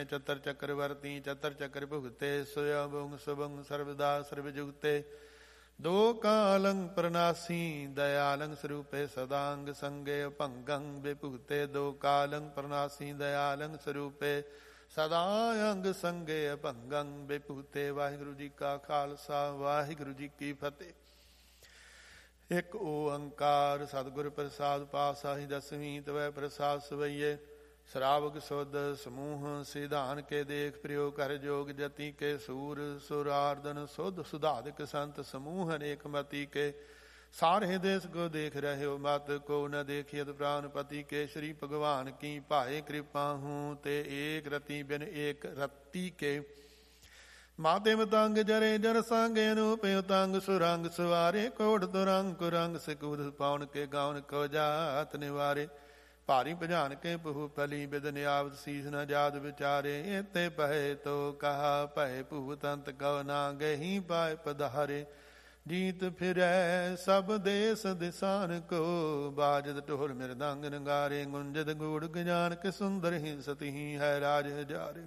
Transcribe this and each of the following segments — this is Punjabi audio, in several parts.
ਚਤਰ ਚੱਕਰਵਰਤੀ ਚਤਰ ਚੱਕਰ ਭੁਗਤੇ ਸੁਯੰਭੁ ਸੁਭੰ ਸਰਬਦਾ ਸਰਬ ਜੁਗਤੇ ਦੋ ਕਾਲੰ ਪ੍ਰਨਾਸੀ ਦਇਆਲੰ ਸਰੂਪੇ ਸਦਾੰਗ ਸੰਗੇ ਭੰਗੰ ਵਿਭੁਗਤੇ ਦੋ ਕਾਲੰ ਪ੍ਰਨਾਸੀ ਦਇਆਲੰ ਸਰੂਪੇ ਸਦਾ ਅੰਗ ਸੰਗੇ ਭੰਗੰ ਵਿਭੁਗਤੇ। ਵਾਹਿਗੁਰੂ ਜੀ ਕਾ ਖਾਲਸਾ ਵਾਹਿਗੁਰੂ ਜੀ ਕੀ ਫਤਿਹ। ਇਕ ਓੰਕਾਰ ਸਤਿਗੁਰ ਪ੍ਰਸਾਦ ਪਾਤਸ਼ਾਹੀ ਦਸਵੀਂ ਤਵੈ ਪ੍ਰਸਾਦ ਸਵਈਏ ਸ਼ਰਾਵਕ ਸੁਧ ਸਮੂਹ ਸਿਧਾਨ ਕੇ ਦੇਖ ਪ੍ਰਿਯੋ ਕਰ ਜੋਗ ਜਤੀ ਕੇ ਸੂਰ ਸੁਰਾਰਦਨ ਸੁਧ ਸੁਧਾਦਿਕ ਸੰਤ ਸਮੂਹ ਅਨੇਕ ਮਤੀ ਕੇ ਸਾਰੇ ਦੇਸ ਕੋ ਦੇਖ ਰਹੇ ਹੋ ਮਤ ਕੋ ਨ ਦੇਖਿयत ਪ੍ਰਾਨ ਪਤੀ ਕੇ ਸ਼੍ਰੀ ਭਗਵਾਨ ਕੀ ਭਾਏ ਕਿਰਪਾ ਹੂੰ ਤੇ ਏਕ ਰਤੀ ਬਿਨ ਏਕ ਰਤੀ ਕੇ ਮਾਤੇ ਮਤੰਗ ਜਰੇ ਜਰ ਸੰਗੇ ਅਨੂਪ ਉਤੰਗ ਸੁਰੰਗ ਸਵਾਰੇ ਕੋਟ ਤੁਰੰਗ ਕੁਰੰਗ ਸਿਕੂਦ ਪਾਉਣ ਕੇ ਗਾਉਨ ਕੋ ਜਾਤ ਨਿਵਾਰੇ ਭਾਰੀ ਭਜਾਨ ਕੇ ਬਹੁ ਪਲੀ ਬਿਦਨ ਆਵਤ ਸੀਸ ਨ ਜਾਦ ਵਿਚਾਰੇ ਏਤੇ ਪਏ ਤੋ ਕਹਾ ਭਏ ਭੂਤ ਅੰਤ ਕਉ ਨਾ ਗਹੀ ਪਾਏ ਪਧਾਰੇ ਜੀਤ ਫਿਰੈ ਸਭ ਦੇਸ ਦਿਸਾਨ ਕੋ ਬਾਜਤ ਢੋਲ ਮਿਰਦੰਗ ਨਗਾਰੇ ਗੁੰਜਤ ਗੂੜ ਗਜਾਨ ਕੇ ਸੁੰਦਰ ਹੀ ਸਤੀ ਹੈ ਰਾਜ ਹਜ਼ਾਰੇ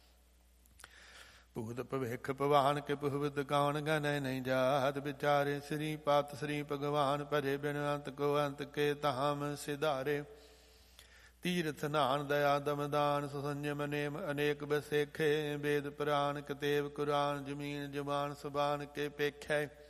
ਭੂਤ ਭਵਿਖ ਭਵਾਨ ਕੇ ਪੁਹਵਤ ਕੌਣ ਗਨੈ ਨਹੀਂ ਜਾਤ ਵਿਚਾਰੇ ਸ੍ਰੀ ਪਤ ਸ੍ਰੀ ਭਗਵਾਨ ਭਰੇ ਬਿਨ ਅੰਤ ਕੋ ਅੰਤ ਕੇ ਧਾਮ ਸਿਧਾਰੇ ਤੀਰਥ ਨਾਨ ਦਇਆ ਦਮਦਾਨ ਸੁਸੰਜਮ ਨੇਮ ਅਨੇਕ ਬਸੇਖੇ ਵੇਦ ਪੁਰਾਨ ਕਤੇਬ ਕੁਰਾਨ ਜਮੀਨ ਜਮਾਨ ਸੁਬਾਨ ਕੇ ਪੇਖੈ